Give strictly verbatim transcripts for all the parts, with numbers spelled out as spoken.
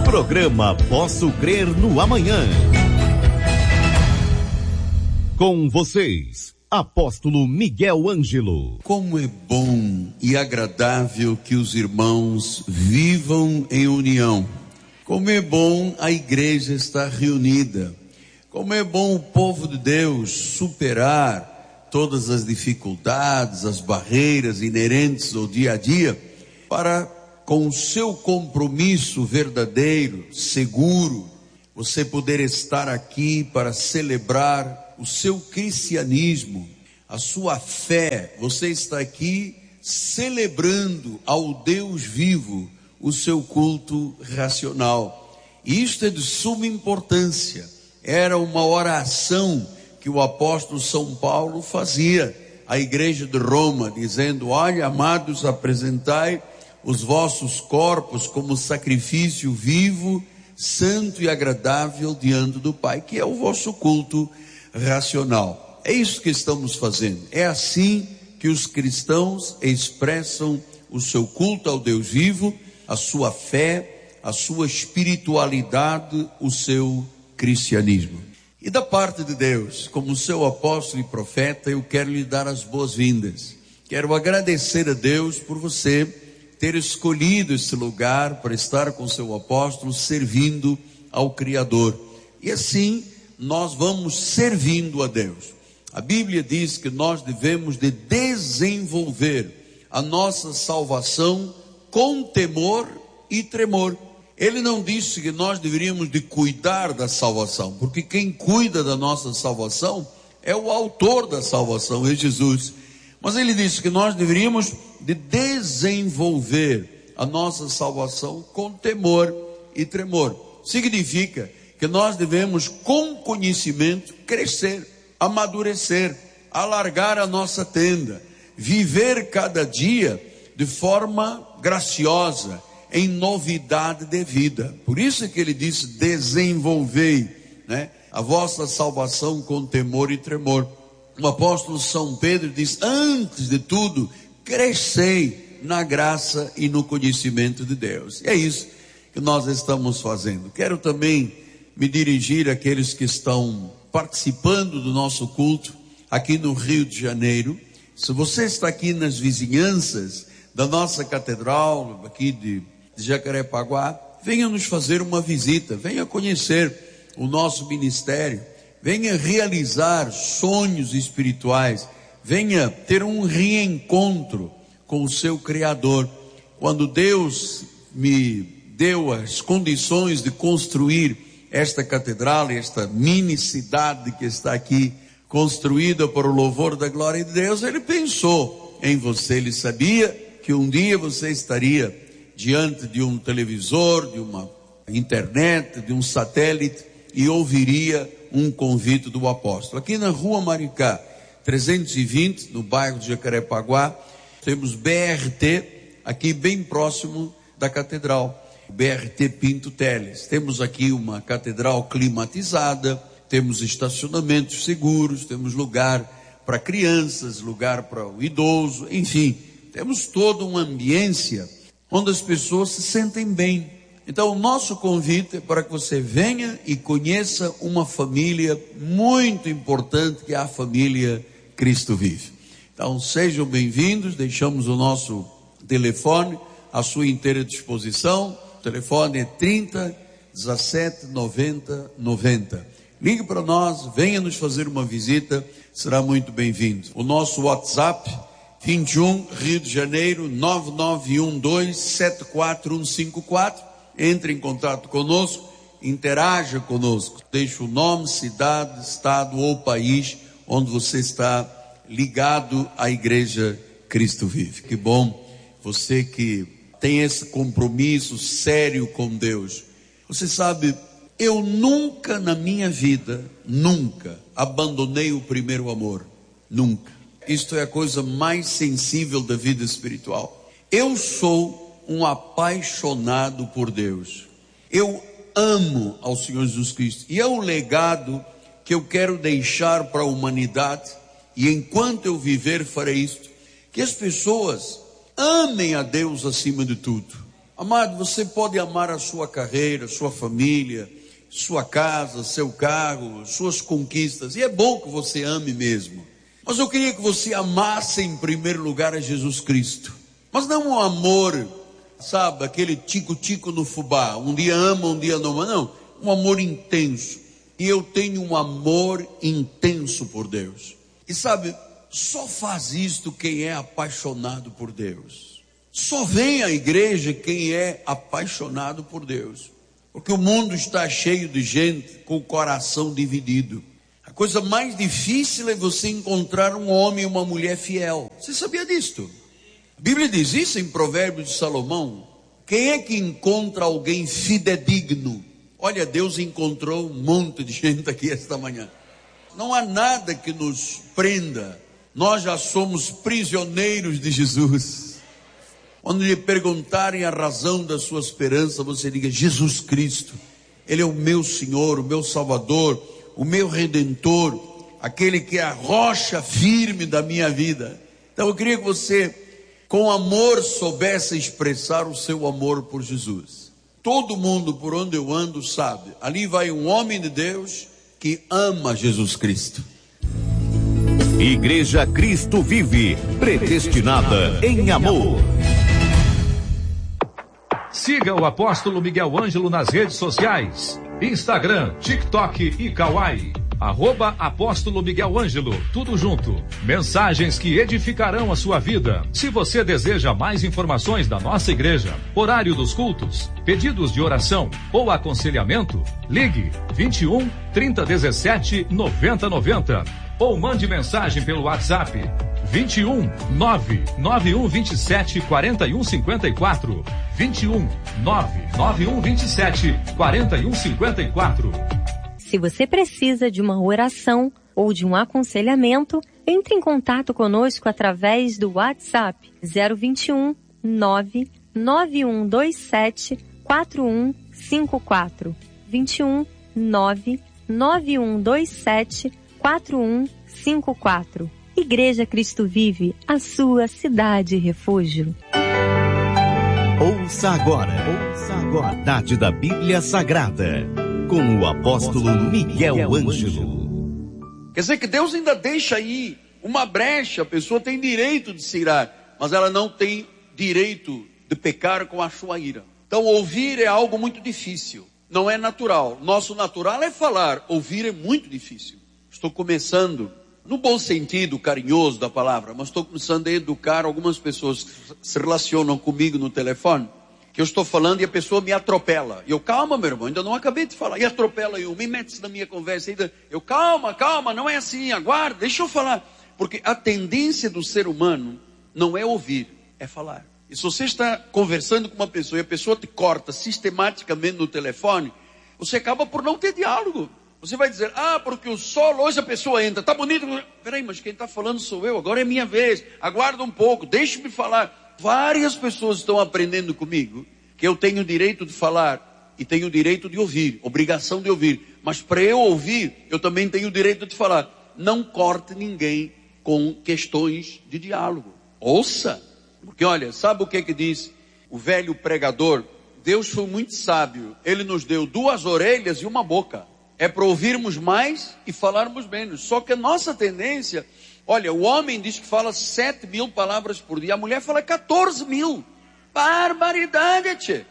Programa Posso Crer no Amanhã. Com vocês, Apóstolo Miguel Ângelo. Como é bom e agradável que os irmãos vivam em união. Como é bom a igreja estar reunida. Como é bom o povo de Deus superar todas as dificuldades, as barreiras inerentes ao dia a dia, para, com o seu compromisso verdadeiro, seguro, você poder estar aqui para celebrar o seu cristianismo, a sua fé. Você está aqui celebrando ao Deus vivo o seu culto racional. E isto é de suma importância. Era uma oração que o apóstolo São Paulo fazia à igreja de Roma, dizendo: olha, amados, apresentai os vossos corpos como sacrifício vivo, santo e agradável diante do Pai, que é o vosso culto racional. É isso que estamos fazendo. É assim que os cristãos expressam o seu culto ao Deus vivo, a sua fé, a sua espiritualidade, o seu cristianismo. E da parte de Deus, como seu apóstolo e profeta, eu quero lhe dar as boas-vindas. Quero agradecer a Deus por você ter escolhido esse lugar para estar com seu apóstolo, servindo ao Criador. E assim nós vamos servindo a Deus. A Bíblia diz que nós devemos de desenvolver a nossa salvação com temor e tremor. Ele não disse que nós deveríamos de cuidar da salvação, porque quem cuida da nossa salvação é o autor da salvação, é Jesus. Mas ele disse que nós deveríamos de desenvolver a nossa salvação com temor e tremor. Significa que nós devemos, com conhecimento, crescer, amadurecer, alargar a nossa tenda, viver cada dia de forma graciosa, em novidade de vida. Por isso é que ele disse: desenvolvei, né, a vossa salvação com temor e tremor. O apóstolo São Pedro diz: antes de tudo, crescei na graça e no conhecimento de Deus. E é isso que nós estamos fazendo. Quero também me dirigir àqueles que estão participando do nosso culto aqui no Rio de Janeiro. Se você está aqui nas vizinhanças da nossa catedral, aqui de Jacarepaguá, venha nos fazer uma visita, venha conhecer o nosso ministério, venha realizar sonhos espirituais, venha ter um reencontro com o seu Criador. Quando Deus me deu as condições de construir esta catedral, esta mini cidade que está aqui, construída para o louvor da glória de Deus, Ele pensou em você. Ele sabia que um dia você estaria diante de um televisor, de uma internet, de um satélite, e ouviria um convite do apóstolo. Aqui na Rua Maricá, trezentos e vinte, no bairro de Jacarepaguá, temos B R T, aqui bem próximo da catedral, B R T Pinto Teles. Temos aqui uma catedral climatizada, temos estacionamentos seguros, temos lugar para crianças, lugar para o idoso, enfim, temos toda uma ambiência onde as pessoas se sentem bem. Então o nosso convite é para que você venha e conheça uma família muito importante, que é a família Cristo Vive. Então sejam bem-vindos, deixamos o nosso telefone à sua inteira disposição. O telefone é trinta, dezessete, noventa, noventa. Ligue para nós, venha nos fazer uma visita, será muito bem-vindo. O nosso WhatsApp, vinte e um, Rio de Janeiro, nove nove um dois, sete quatro um cinco quatro. Entre em contato conosco, interaja conosco. Deixe o nome, cidade, estado ou país onde você está ligado à Igreja Cristo Vive. Que bom, você que tem esse compromisso sério com Deus. Você sabe, eu nunca na minha vida, nunca abandonei o primeiro amor. Nunca. Isto é a coisa mais sensível da vida espiritual. Eu sou um apaixonado por Deus. Eu amo ao Senhor Jesus Cristo. E é um legado que eu quero deixar para a humanidade. E enquanto eu viver, farei isto. Que as pessoas amem a Deus acima de tudo. Amado, você pode amar a sua carreira, sua família, sua casa, seu carro, suas conquistas, e é bom que você ame mesmo. Mas eu queria que você amasse em primeiro lugar a Jesus Cristo. Mas não um amor, sabe, aquele tico-tico no fubá, um dia ama, um dia não ama, não. Um amor intenso. E eu tenho um amor intenso por Deus. E sabe, só faz isto quem é apaixonado por Deus. Só vem à igreja quem é apaixonado por Deus. Porque o mundo está cheio de gente com o coração dividido. A coisa mais difícil é você encontrar um homem e uma mulher fiel. Você sabia disto? A Bíblia diz isso em Provérbios de Salomão. Quem é que encontra alguém fidedigno? Olha, Deus encontrou um monte de gente aqui esta manhã. Não há nada que nos prenda. Nós já somos prisioneiros de Jesus. Quando lhe perguntarem a razão da sua esperança, você diga: Jesus Cristo. Ele é o meu Senhor, o meu Salvador, o meu Redentor, aquele que é a rocha firme da minha vida. Então eu queria que você, com amor, soubesse expressar o seu amor por Jesus. Todo mundo por onde eu ando sabe, ali vai um homem de Deus que ama Jesus Cristo. Igreja Cristo Vive, predestinada em amor. Siga o apóstolo Miguel Ângelo nas redes sociais, Instagram, TikTok e Kawaii. Arroba Apóstolo Miguel Ângelo, tudo junto. Mensagens que edificarão a sua vida. Se você deseja mais informações da nossa igreja, horário dos cultos, pedidos de oração ou aconselhamento, ligue vinte e um, trinta, dezessete, noventa, noventa ou mande mensagem pelo WhatsApp vinte e um, nove nove um vinte e sete, quarenta e um cinquenta e quatro. vinte e um, nove nove um vinte e sete, quarenta e um cinquenta e quatro. Se você precisa de uma oração ou de um aconselhamento, entre em contato conosco através do WhatsApp zero vinte e um, nove nove um dois sete, quatro um cinco quatro. vinte e um, nove nove um dois sete, quatro um cinco quatro. Igreja Cristo Vive, a sua cidade refúgio. Ouça agora, ouça agora a verdade da Bíblia Sagrada, com o apóstolo Miguel Ângelo. Quer dizer que Deus ainda deixa aí uma brecha. A pessoa tem direito de se irar, mas ela não tem direito de pecar com a sua ira. Então ouvir é algo muito difícil, não é natural. Nosso natural é falar, ouvir é muito difícil. Estou começando, no bom sentido carinhoso da palavra, mas estou começando a educar algumas pessoas que se relacionam comigo no telefone, que eu estou falando e a pessoa me atropela. E eu, calma meu irmão, ainda não acabei de falar. E atropela eu, me mete-se na minha conversa. Ainda, eu, calma, calma, não é assim, aguarda, deixa eu falar. Porque a tendência do ser humano não é ouvir, é falar. E se você está conversando com uma pessoa e a pessoa te corta sistematicamente no telefone, você acaba por não ter diálogo. Você vai dizer, ah, porque o sol, hoje a pessoa entra, tá bonito. Peraí, mas quem está falando sou eu, agora é minha vez. Aguarda um pouco, deixe-me falar. Várias pessoas estão aprendendo comigo que eu tenho o direito de falar e tenho o direito de ouvir, obrigação de ouvir. Mas para eu ouvir, eu também tenho o direito de falar. Não corte ninguém com questões de diálogo. Ouça. Porque olha, sabe o que que diz o velho pregador? Deus foi muito sábio. Ele nos deu duas orelhas e uma boca. É para ouvirmos mais e falarmos menos. Só que a nossa tendência... Olha, o homem diz que fala sete mil palavras por dia. A mulher fala quatorze mil. Barbaridade, tchê.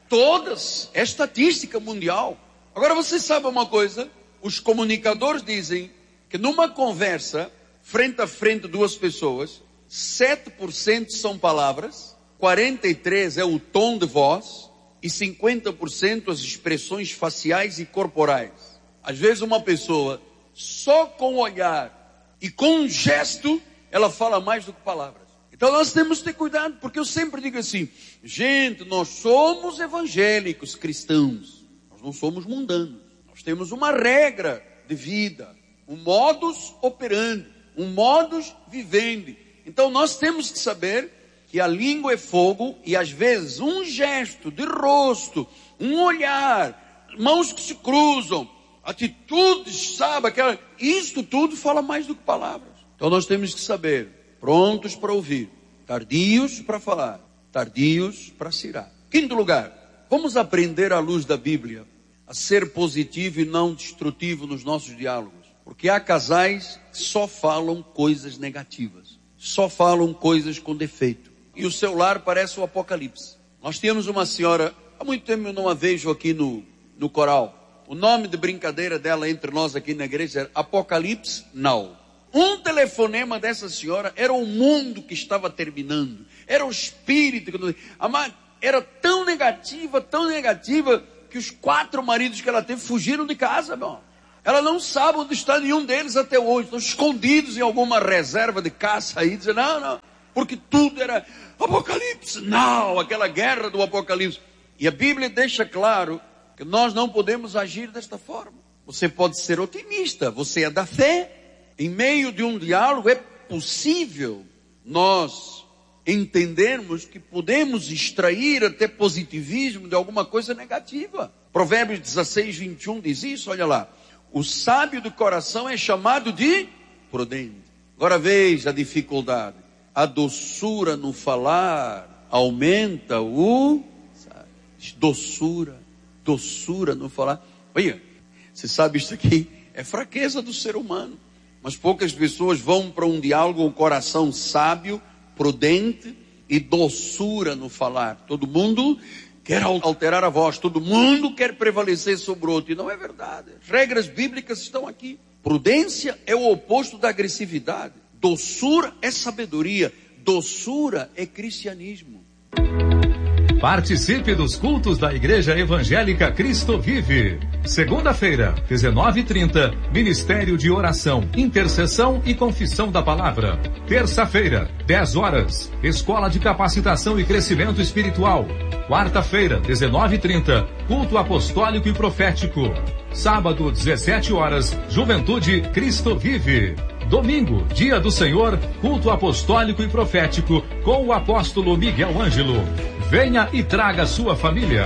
Todas. É estatística mundial. Agora você sabe uma coisa? Os comunicadores dizem que numa conversa, frente a frente duas pessoas, sete por cento são palavras, quarenta e três por cento é o tom de voz e cinquenta por cento as expressões faciais e corporais. Às vezes uma pessoa, só com o olhar e com um gesto, ela fala mais do que palavras. Então nós temos que ter cuidado, porque eu sempre digo assim, gente, nós somos evangélicos, cristãos, nós não somos mundanos. Nós temos uma regra de vida, um modus operandi, um modus vivendi. Então nós temos que saber que a língua é fogo e às vezes um gesto de rosto, um olhar, mãos que se cruzam, atitudes, sabe, aquela, isto tudo fala mais do que palavras. Então nós temos que saber, prontos para ouvir, tardios para falar, tardios para se irar. Quinto lugar, vamos aprender à luz da Bíblia a ser positivo e não destrutivo nos nossos diálogos. Porque há casais que só falam coisas negativas, só falam coisas com defeito. E o seu lar parece o apocalipse. Nós tínhamos uma senhora, há muito tempo eu não a vejo aqui no, no coral. O nome de brincadeira dela entre nós aqui na igreja era Apocalipse Now. Um telefonema dessa senhora era o mundo que estava terminando. Era o espírito que... Era tão negativa, tão negativa, que os quatro maridos que ela teve fugiram de casa, meu. Ela não sabe onde está nenhum deles até hoje. Estão escondidos em alguma reserva de caça aí, dizendo, não, não. Porque tudo era Apocalipse Now, aquela guerra do Apocalipse. E a Bíblia deixa claro que nós não podemos agir desta forma. Você pode ser otimista, você é da fé. Em meio de um diálogo é possível nós entendermos que podemos extrair até positivismo de alguma coisa negativa. Provérbios dezesseis, vinte e um diz isso, olha lá. O sábio do coração é chamado de prudente. Agora veja a dificuldade. A doçura no falar aumenta o... Sabe? Doçura, doçura no falar. Olha, você sabe isso aqui é fraqueza do ser humano. Mas poucas pessoas vão para um diálogo com um coração sábio, prudente e doçura no falar. Todo mundo quer alterar a voz, todo mundo quer prevalecer sobre o outro. E não é verdade. As regras bíblicas estão aqui. Prudência é o oposto da agressividade. Doçura é sabedoria. Doçura é cristianismo. Participe dos cultos da Igreja Evangélica Cristo Vive. Segunda-feira, dezenove e trinta, Ministério de Oração, Intercessão e Confissão da Palavra. Terça-feira, dez horas, Escola de Capacitação e Crescimento Espiritual. Quarta-feira, dezenove e trinta, Culto Apostólico e Profético. Sábado, dezessete horas, Juventude Cristo Vive. Domingo, Dia do Senhor, Culto Apostólico e Profético, com o apóstolo Miguel Ângelo. Venha e traga sua família.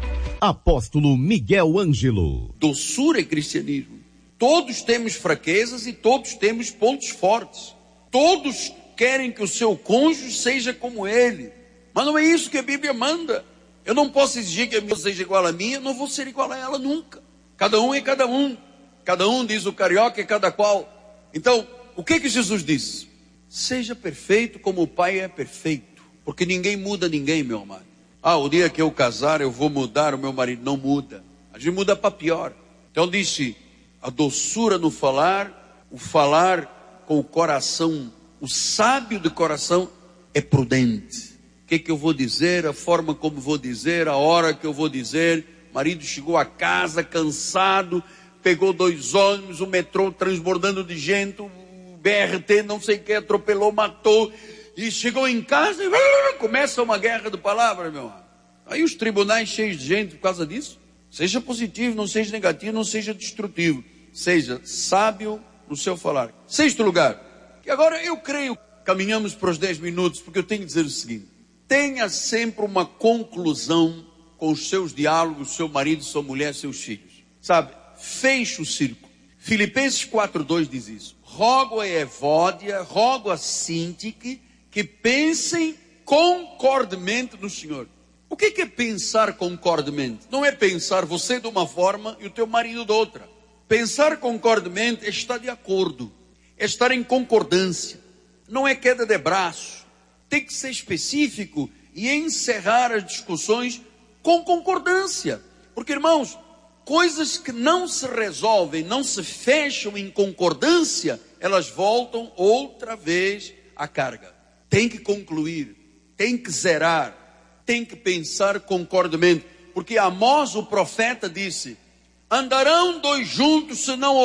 Apóstolo Miguel Ângelo. Doçura é cristianismo. Todos temos fraquezas e todos temos pontos fortes. Todos querem que o seu cônjuge seja como ele. Mas não é isso que a Bíblia manda. Eu não posso exigir que a minha seja igual à minha, não vou ser igual a ela nunca. Cada um é cada um. Cada um, diz o carioca, é cada qual. Então, o que que Jesus disse? Seja perfeito como o Pai é perfeito. Porque ninguém muda ninguém, meu amado. Ah, o dia que eu casar, eu vou mudar o meu marido. Não muda. A gente muda para pior. Então disse, a doçura no falar, o falar com o coração, o sábio do coração é prudente. O que que eu vou dizer, a forma como vou dizer, a hora que eu vou dizer. O marido chegou a casa cansado, pegou dois ônibus, o metrô transbordando de gente, o B R T não sei o que, atropelou, matou... E chegou em casa e começa uma guerra de palavras, meu amor. Aí os tribunais cheios de gente por causa disso. Seja positivo, não seja negativo, não seja destrutivo. Seja sábio no seu falar. Sexto lugar. E agora eu creio, caminhamos para os dez minutos, porque eu tenho que dizer o seguinte. Tenha sempre uma conclusão com os seus diálogos, seu marido, sua mulher, seus filhos. Sabe? Feche o círculo. Filipenses quatro, dois diz isso. Rogo a Evódia, rogo a Sintique, que pensem concordemente no Senhor. O que é pensar concordemente? Não é pensar você de uma forma e o teu marido de outra. Pensar concordemente é estar de acordo, é estar em concordância. Não é queda de braço. Tem que ser específico e encerrar as discussões com concordância. Porque, irmãos, coisas que não se resolvem, não se fecham em concordância, elas voltam outra vez à carga. Tem que concluir, tem que zerar, tem que pensar concordemente. Porque Amós, o profeta, disse, andarão dois juntos se não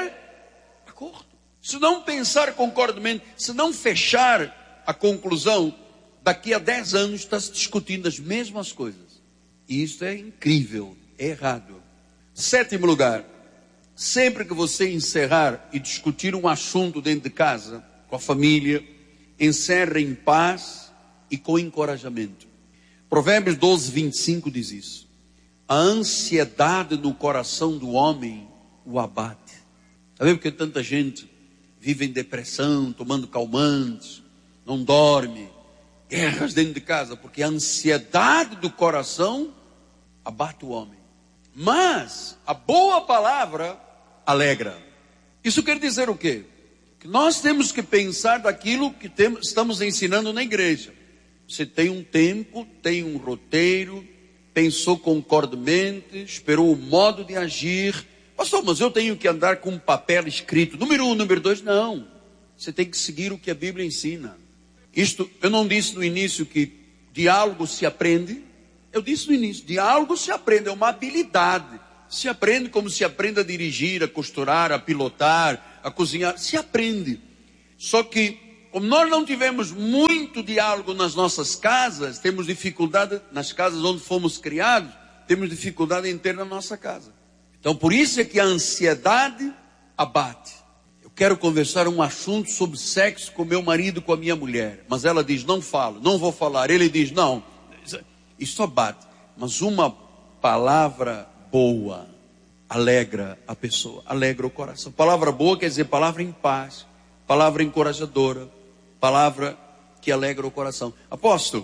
houver acordo. Se não pensar concordemente, se não fechar a conclusão, daqui a dez anos está se discutindo as mesmas coisas. E isso é incrível, é errado. Sétimo lugar, sempre que você encerrar e discutir um assunto dentro de casa, com a família, encerre em paz e com encorajamento. Provérbios doze, vinte e cinco diz isso. A ansiedade no coração do homem o abate. Sabe por que tanta gente vive em depressão, tomando calmantes, não dorme, guerras dentro de casa, porque a ansiedade do coração abate o homem. Mas a boa palavra alegra. Isso quer dizer o quê? Que nós temos que pensar daquilo que temos, estamos ensinando na igreja. Você tem um tempo, tem um roteiro, pensou concordemente, esperou o modo de agir. Pastor, mas eu tenho que andar com um papel escrito. Número um, número dois, não. Você tem que seguir o que a Bíblia ensina. Isto, eu não disse no início que diálogo se aprende. Eu disse no início, diálogo se aprende, é uma habilidade. Se aprende como se aprende a dirigir, a costurar, a pilotar, a cozinhar. Se aprende. Só que, como nós não tivemos muito diálogo nas nossas casas, temos dificuldade, nas casas onde fomos criados, temos dificuldade em ter na nossa casa. Então, por isso é que a ansiedade abate. Eu quero conversar um assunto sobre sexo com meu marido, com a minha mulher. Mas ela diz, não falo, não vou falar. Ele diz, não. Isso abate. Mas uma palavra boa alegra a pessoa, alegra o coração. Palavra boa quer dizer palavra em paz, palavra encorajadora, palavra que alegra o coração. Apóstolo,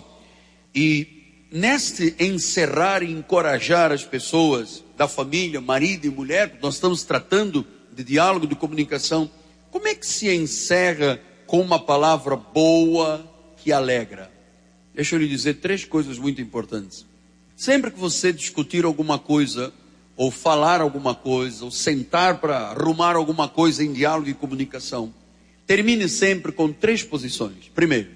e neste encerrar e encorajar as pessoas da família, marido e mulher, nós estamos tratando de diálogo, de comunicação, como é que se encerra com uma palavra boa que alegra? Deixa eu lhe dizer três coisas muito importantes. Sempre que você discutir alguma coisa, ou falar alguma coisa, ou sentar para arrumar alguma coisa em diálogo e comunicação, termine sempre com três posições. Primeiro,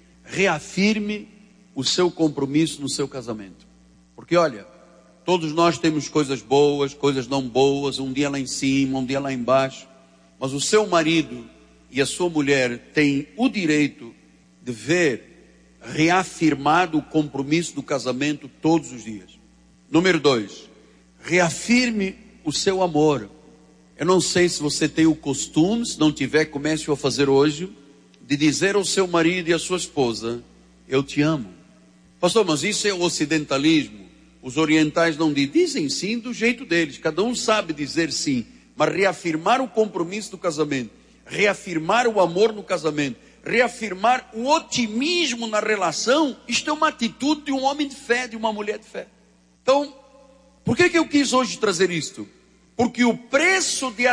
reafirme o seu compromisso no seu casamento. Porque olha, todos nós temos coisas boas, coisas não boas, um dia lá em cima, um dia lá embaixo. Mas o seu marido e a sua mulher têm o direito de ver reafirmado o compromisso do casamento todos os dias. Número dois, reafirme o seu amor. Eu não sei se você tem o costume, se não tiver, comece a fazer hoje, de dizer ao seu marido e à sua esposa, eu te amo. Pastor, mas isso é o ocidentalismo. Os orientais não dizem, dizem sim do jeito deles, cada um sabe dizer sim, mas reafirmar o compromisso do casamento, reafirmar o amor no casamento, reafirmar o otimismo na relação, isto é uma atitude de um homem de fé, de uma mulher de fé. Então, por que que eu quis hoje trazer isto? Porque o preço de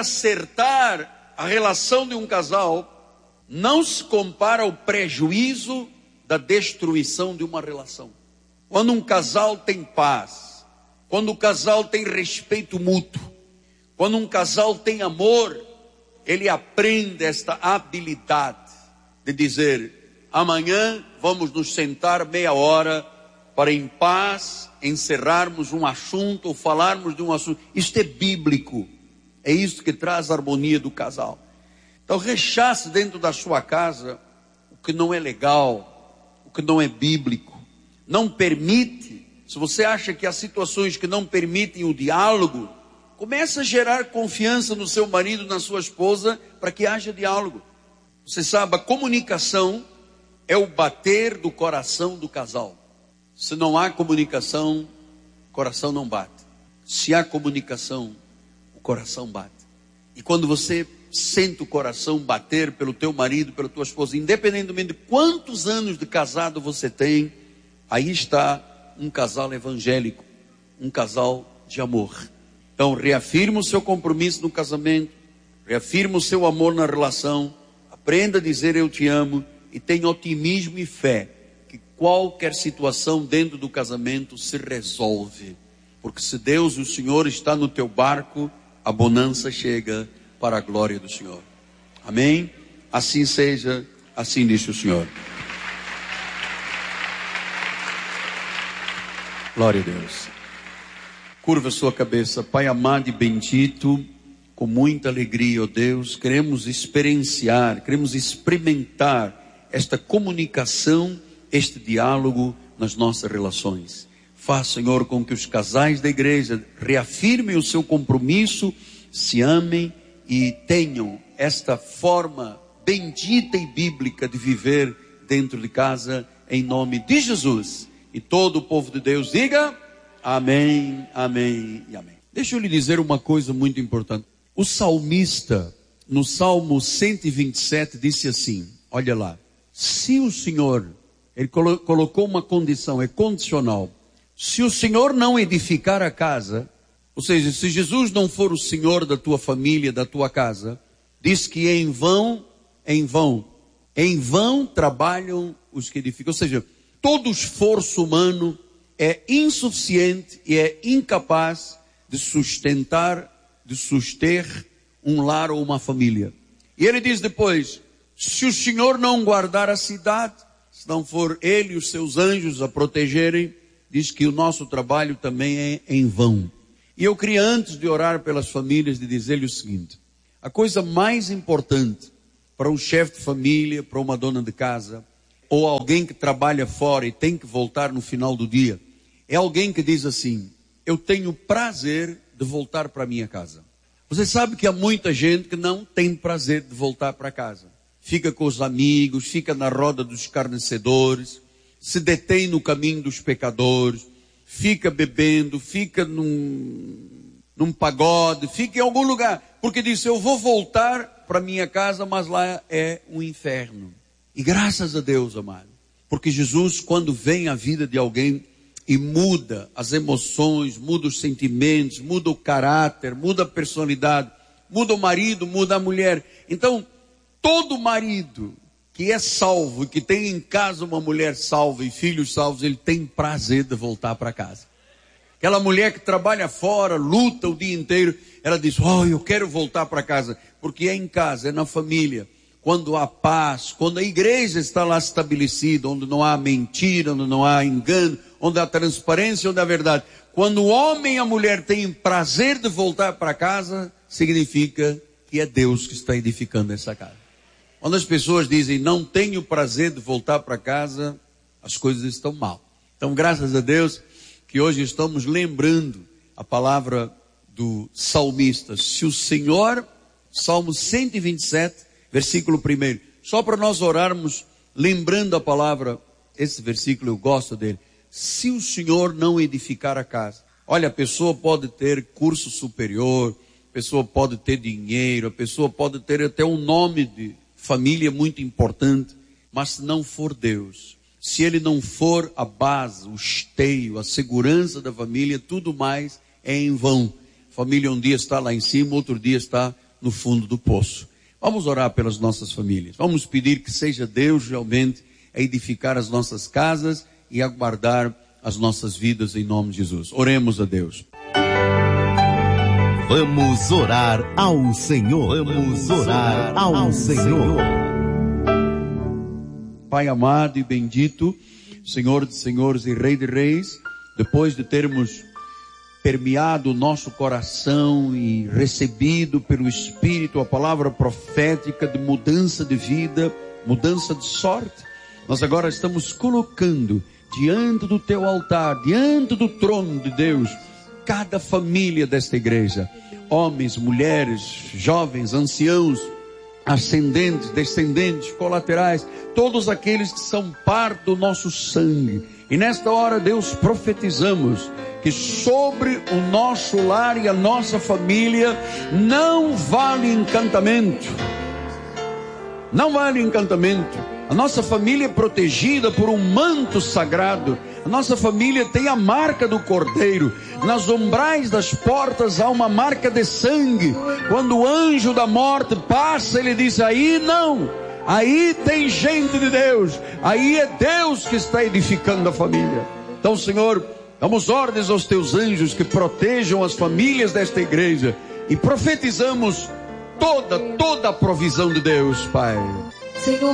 acertar a relação de um casal não se compara ao prejuízo da destruição de uma relação. Quando um casal tem paz, quando o casal tem respeito mútuo, quando um casal tem amor, ele aprende esta habilidade de dizer, amanhã vamos nos sentar meia hora para em paz encerrarmos um assunto ou falarmos de um assunto. Isto é bíblico, é isso que traz a harmonia do casal. Então rechace dentro da sua casa o que não é legal, o que não é bíblico. Não permite, se você acha que há situações que não permitem o diálogo, comece a gerar confiança no seu marido, na sua esposa, para que haja diálogo. Você sabe, a comunicação é o bater do coração do casal. Se não há comunicação, o coração não bate. Se há comunicação, o coração bate. E quando você sente o coração bater pelo teu marido, pela tua esposa, independentemente de quantos anos de casado você tem, aí está um casal evangélico, um casal de amor. Então reafirma o seu compromisso no casamento, reafirma o seu amor na relação, aprenda a dizer eu te amo e tenha otimismo e fé que qualquer situação dentro do casamento se resolve. Porque se Deus, o Senhor, está no teu barco, a bonança chega para a glória do Senhor. Amém? Assim seja, assim disse o Senhor. Glória a Deus. Curva sua cabeça. Pai amado e bendito, com muita alegria, ó Deus, queremos experienciar, queremos experimentar esta comunicação, este diálogo nas nossas relações. Faz, Senhor, com que os casais da igreja reafirmem o seu compromisso, se amem e tenham esta forma bendita e bíblica de viver dentro de casa, em nome de Jesus. E todo o povo de Deus diga amém, amém e amém. Deixa eu lhe dizer uma coisa muito importante. O salmista, no Salmo cento e vinte e sete, disse assim, olha lá, se o Senhor Ele colo- colocou uma condição, é condicional. Se o Senhor não edificar a casa, ou seja, se Jesus não for o Senhor da tua família, da tua casa, diz que em vão, em vão, em vão trabalham os que edificam. Ou seja, todo esforço humano é insuficiente e é incapaz de sustentar, de suster um lar ou uma família. E ele diz depois, se o Senhor não guardar a cidade, se não for Ele e os seus anjos a protegerem, diz que o nosso trabalho também é em vão. E eu queria, antes de orar pelas famílias, de dizer-lhe o seguinte, a coisa mais importante para um chefe de família, para uma dona de casa, ou alguém que trabalha fora e tem que voltar no final do dia, é alguém que diz assim, eu tenho prazer de voltar para minha casa. Você sabe que há muita gente que não tem prazer de voltar para casa. Fica com os amigos, fica na roda dos escarnecedores, se detém no caminho dos pecadores, fica bebendo, fica num, num pagode, fica em algum lugar, porque diz, eu vou voltar para minha casa, mas lá é um inferno. E graças a Deus, amado, porque Jesus, quando vem à vida de alguém e muda as emoções, muda os sentimentos, muda o caráter, muda a personalidade, muda o marido, muda a mulher. Então, todo marido que é salvo, que tem em casa uma mulher salva e filhos salvos, ele tem prazer de voltar para casa. Aquela mulher que trabalha fora, luta o dia inteiro, ela diz, oh, eu quero voltar para casa, porque é em casa, é na família, quando há paz, quando a igreja está lá estabelecida, onde não há mentira, onde não há engano, onde há transparência, onde há verdade. Quando o homem e a mulher têm prazer de voltar para casa, significa que é Deus que está edificando essa casa. Quando as pessoas dizem, não tenho prazer de voltar para casa, as coisas estão mal. Então, graças a Deus, que hoje estamos lembrando a palavra do salmista. Se o Senhor, Salmo cento e vinte e sete, versículo primeiro. Só para nós orarmos, lembrando a palavra, esse versículo eu gosto dele. Se o Senhor não edificar a casa. Olha, a pessoa pode ter curso superior, a pessoa pode ter dinheiro, a pessoa pode ter até um nome de família muito importante, mas se não for Deus, se Ele não for a base, o esteio, a segurança da família, tudo mais é em vão. A família um dia está lá em cima, outro dia está no fundo do poço. Vamos orar pelas nossas famílias. Vamos pedir que seja Deus realmente a edificar as nossas casas e a guardar as nossas vidas em nome de Jesus. Oremos a Deus. Vamos orar ao Senhor. Vamos orar ao Senhor. Pai amado e bendito, Senhor de senhores e Rei de reis, depois de termos permeado o nosso coração e recebido pelo Espírito a palavra profética de mudança de vida, mudança de sorte, nós agora estamos colocando diante do teu altar, diante do trono de Deus, cada família desta igreja, homens, mulheres, jovens, anciãos, ascendentes, descendentes, colaterais, todos aqueles que são parte do nosso sangue. E nesta hora, Deus, profetizamos que sobre o nosso lar e a nossa família não vale encantamento. Não vale encantamento. A nossa família é protegida por um manto sagrado. A nossa família tem a marca do Cordeiro. Nas umbrais das portas há uma marca de sangue. Quando o anjo da morte passa, ele diz, aí não. Aí tem gente de Deus. Aí é Deus que está edificando a família. Então, Senhor, damos ordens aos teus anjos que protejam as famílias desta igreja. E profetizamos toda, toda a provisão de Deus, Pai. Senhor.